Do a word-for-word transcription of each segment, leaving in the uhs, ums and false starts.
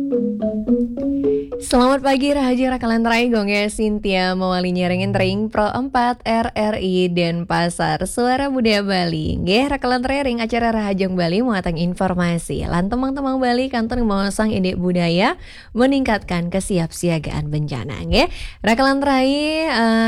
Selamat pagi Rahaja Rakalan Gong ya Cynthia mewali nyerengin ring Pro empat R R I dan Pasar Suara Budaya Bali. Nggih Rakalan ring acara Rahajong Bali muatang informasi. Lan temang-temang Bali kantor mosang ide budaya meningkatkan kesiapsiagaan bencana. Nggih Rakalan Rai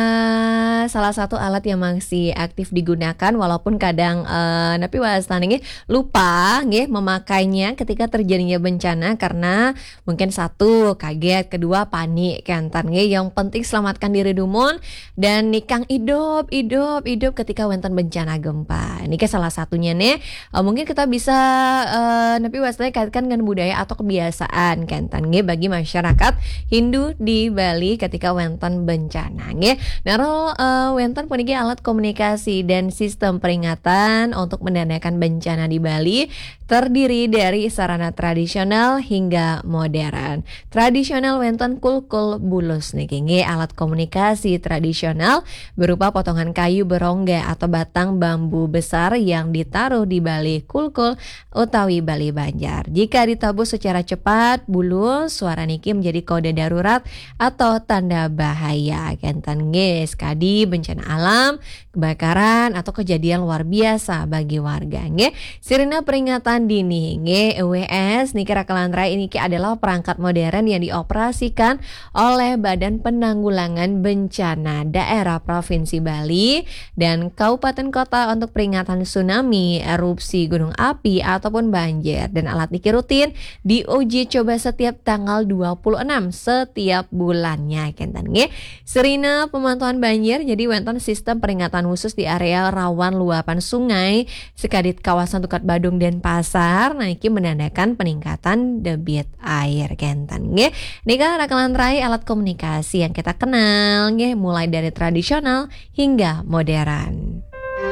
uh, salah satu alat yang masih aktif digunakan walaupun kadang uh, napi wastan nggih lupa nggih memakainya ketika terjadinya bencana karena mungkin satu kaget, kedua panik kan nggih. Yang penting selamatkan diri dumun dan nikang hidup hidup hidup ketika wonten bencana gempa. Ini ke salah satunya nih. Uh, mungkin kita bisa uh, napi wasna kaitkan dengan budaya atau kebiasaan kan nggih bagi masyarakat Hindu di Bali ketika wonten bencana nggih. Naro uh, wonten puniki alat komunikasi dan sistem peringatan untuk menandakan bencana di Bali terdiri dari sarana tradisional hingga modern. Tradisional wonten kulkul bulus niki nggih alat komunikasi tradisional berupa potongan kayu berongga atau batang bambu besar yang ditaruh di balik kulkul utawi bali banjar. Jika ditabuh secara cepat, bulus suara niki menjadi kode darurat atau tanda bahaya. Kenten nggih sekadi bencana alam, kebakaran atau kejadian luar biasa bagi warga nggih. Sirina peringatan dini nggih E W S niki Rakalan Rai ini adalah perangkat modern yang dioperasikan oleh Badan Penanggulangan Bencana Daerah Provinsi Bali dan Kabupaten Kota untuk peringatan tsunami, erupsi gunung api ataupun banjir. Dan alat niki rutin diuji coba setiap tanggal dua puluh enam setiap bulannya kenten nggih. Serina pemantauan banjir jadi wonten sistem peringatan khusus di area rawan luapan sungai sekadit kawasan Tukat Badung dan Pasar. Nah iki menandakan peningkatan debit air kenten nggih. Nika Rakalan Rai alat komunikasi yang kita kenal nggih mulai dari tradisional hingga modern.